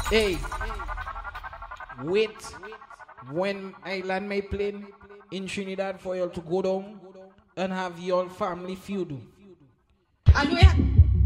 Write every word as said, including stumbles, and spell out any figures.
Hey, wait. When Island may play in Trinidad for you to go down and have your family feud. And we